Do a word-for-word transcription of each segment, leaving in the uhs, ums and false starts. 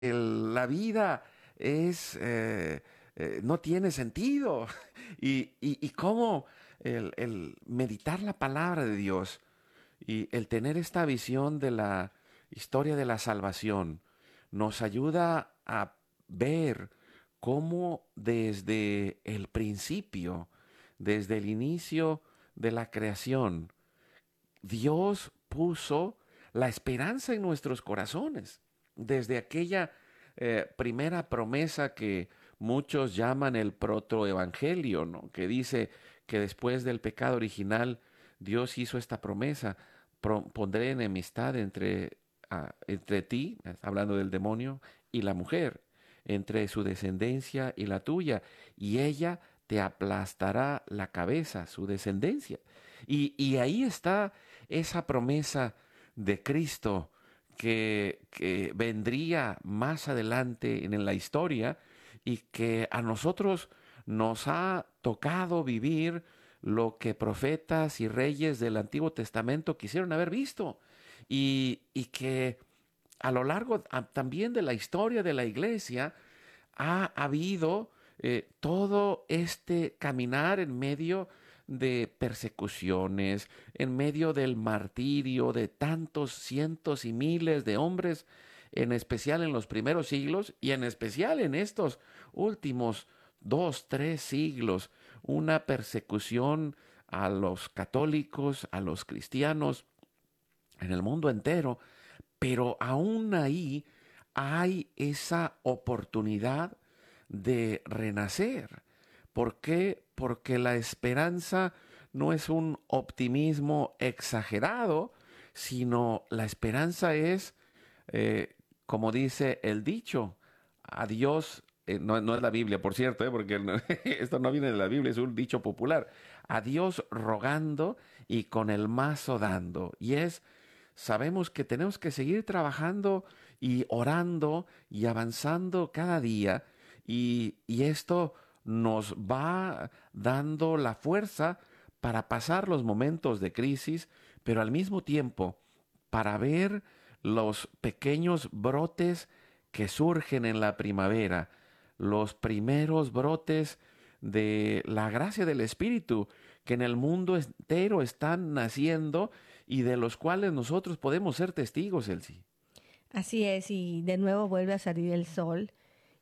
el- la vida es eh, eh, no tiene sentido. Y, y, y cómo el, el meditar la palabra de Dios y el tener esta visión de la historia de la salvación nos ayuda a ver cómo desde el principio, desde el inicio de la creación, Dios puso la esperanza en nuestros corazones. Desde aquella eh, primera promesa que muchos llaman el protoevangelio, ¿no? Que dice que después del pecado original Dios hizo esta promesa: Pro- pondré enemistad entre, ah, entre ti, hablando del demonio, y la mujer, entre su descendencia y la tuya, y ella te aplastará la cabeza, su descendencia. Y, y ahí está esa promesa de Cristo que, que vendría más adelante en la historia y que a nosotros nos ha tocado vivir lo que profetas y reyes del Antiguo Testamento quisieron haber visto, y, y que a lo largo a- también de la historia de la iglesia ha habido eh, todo este caminar en medio de persecuciones, en medio del martirio de tantos cientos y miles de hombres, en especial en los primeros siglos y en especial en estos últimos dos, tres siglos, una persecución a los católicos, a los cristianos en el mundo entero, pero aún ahí hay esa oportunidad de renacer. ¿Por qué? Porque la esperanza no es un optimismo exagerado, sino la esperanza es, eh, como dice el dicho, a Dios, eh, no, no es la Biblia, por cierto, eh, porque no- esto no viene de la Biblia, es un dicho popular: a Dios rogando y con el mazo dando. Y es, sabemos que tenemos que seguir trabajando y orando y avanzando cada día, y, y esto nos va dando la fuerza para pasar los momentos de crisis, pero al mismo tiempo para ver los pequeños brotes que surgen en la primavera, los primeros brotes de la gracia del Espíritu que en el mundo entero están naciendo y de los cuales nosotros podemos ser testigos, Elsie. Así es, y de nuevo vuelve a salir el sol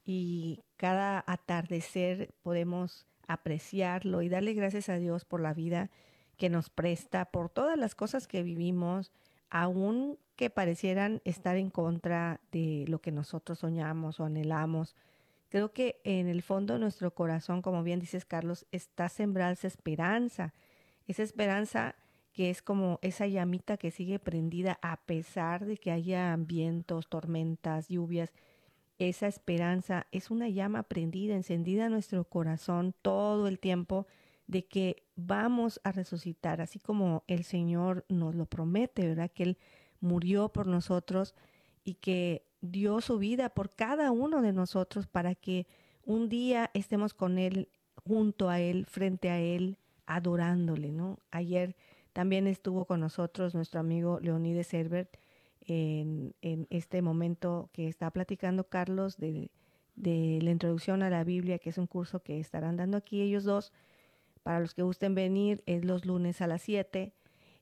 y cada atardecer podemos apreciarlo y darle gracias a Dios por la vida que nos presta, por todas las cosas que vivimos, aun que parecieran estar en contra de lo que nosotros soñamos o anhelamos. Creo que en el fondo de nuestro corazón, como bien dices, Carlos, está sembrada esa esperanza, esa esperanza que es como esa llamita que sigue prendida a pesar de que haya vientos, tormentas, lluvias. Esa esperanza es una llama prendida, encendida en nuestro corazón todo el tiempo, de que vamos a resucitar, así como el Señor nos lo promete, ¿verdad? Que Él murió por nosotros y que dio su vida por cada uno de nosotros para que un día estemos con Él, junto a Él, frente a Él, adorándole, ¿no? Ayer también estuvo con nosotros nuestro amigo Leonides Herbert en, en este momento que está platicando Carlos de, de la introducción a la Biblia, que es un curso que estarán dando aquí ellos dos. Para los que gusten venir, es los lunes a las siete.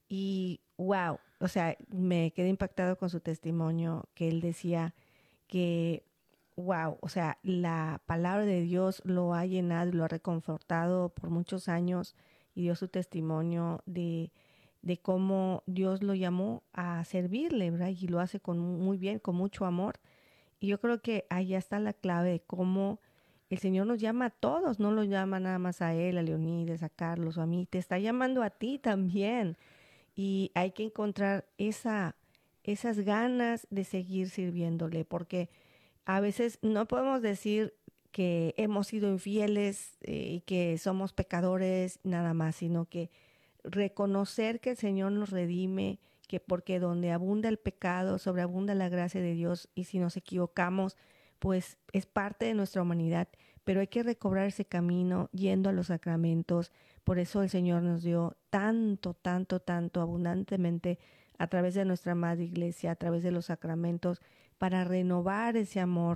Y wow, o sea, me quedé impactado con su testimonio, que él decía que, wow, o sea, la palabra de Dios lo ha llenado, lo ha reconfortado por muchos años, y dio su testimonio de, de cómo Dios lo llamó a servirle, ¿verdad? Y lo hace con muy bien, con mucho amor. Y yo creo que ahí está la clave de cómo el Señor nos llama a todos, no lo llama nada más a él, a Leonides, a Carlos o a mí, te está llamando a ti también. Y hay que encontrar esa, esas ganas de seguir sirviéndole, porque a veces no podemos decir que hemos sido infieles eh, y que somos pecadores nada más, sino que reconocer que el Señor nos redime, que porque donde abunda el pecado, sobreabunda la gracia de Dios, y si nos equivocamos, pues es parte de nuestra humanidad, pero hay que recobrar ese camino yendo a los sacramentos. Por eso el Señor nos dio tanto, tanto, tanto abundantemente a través de nuestra madre iglesia, a través de los sacramentos, para renovar ese amor